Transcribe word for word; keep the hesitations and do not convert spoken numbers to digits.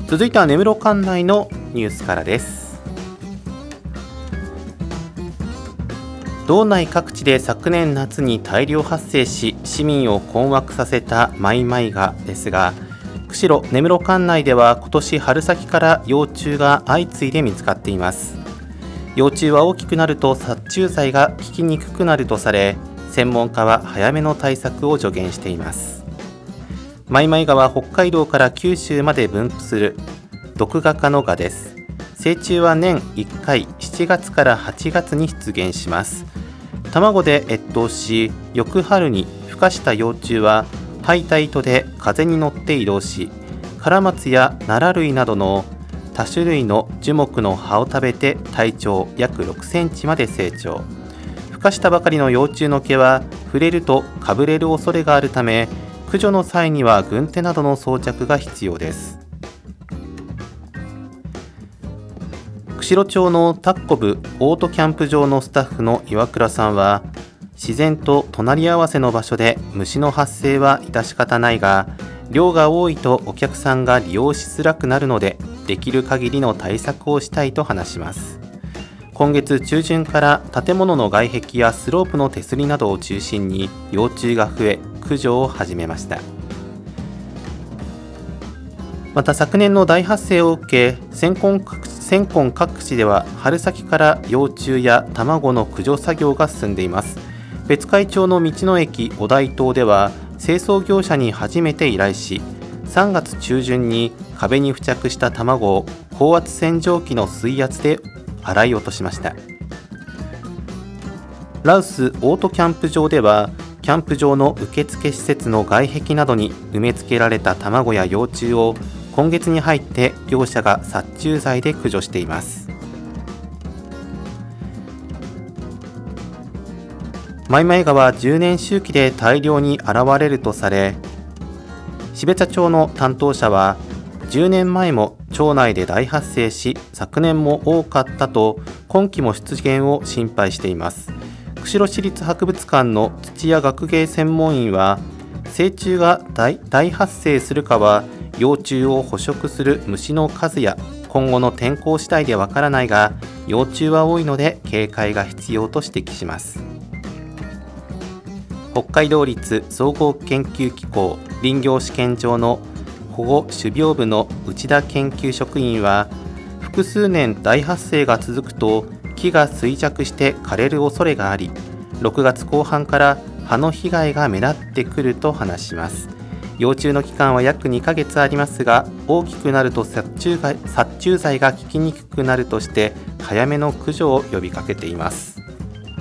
続いては根室管内のニュースからです。道内各地で昨年夏に大量発生し市民を困惑させたマイマイガですが、釧路根室管内では今年春先から幼虫が相次いで見つかっています。幼虫は大きくなると殺虫剤が効きにくくなるとされ、専門家は早めの対策を助言しています。マイマイガは北海道から九州まで分布する毒ガのガです。成虫は年いっかいしちがつからはちがつに出現します。卵で越冬し、翌春に孵化した幼虫は吐いた糸で風に乗って移動し、カラマツやナラ類などの多種類の樹木の葉を食べて体長約ろくセンチまで成長。孵化したばかりの幼虫の毛は触れるとかぶれる恐れがあるため、駆除の際には軍手などの装着が必要です。釧路町のタッコブオートキャンプ場のスタッフの岩倉さんは、自然と隣り合わせの場所で虫の発生は致し方ないが、量が多いとお客さんが利用しづらくなるので、できる限りの対策をしたいと話します。今月中旬から建物の外壁やスロープの手すりなどを中心に幼虫が増え、駆除を始めました。また昨年の大発生を受け、先今各先今各地では春先から幼虫や卵の駆除作業が進んでいます。別海町の道の駅お台島では清掃業者に初めて依頼し、さんがつ中旬に壁に付着した卵を高圧洗浄機の水圧で洗い落としました。ラウスオートキャンプ場では、キャンプ場の受付施設の外壁などに埋め付けられた卵や幼虫を今月に入って業者が殺虫剤で駆除しています。マイマイガはじゅうねん周期で大量に現れるとされ、標茶町の担当者は、じゅうねんまえも町内で大発生し、昨年も多かったと今期も出現を心配しています。釧路市立博物館の土屋学芸専門員は、成虫が 大, 大発生するかは幼虫を捕食する虫の数や今後の天候次第でわからないが、幼虫は多いので警戒が必要と指摘します。北海道立総合研究機構林業試験場の保護種苗部の内田研究職員は、複数年大発生が続くと木が衰弱して枯れる恐れがあり、ろくがつこう半から葉の被害が目立ってくると話します。幼虫の期間は約にかげつありますが、大きくなると殺虫剤、殺虫剤が効きにくくなるとして早めの駆除を呼びかけています。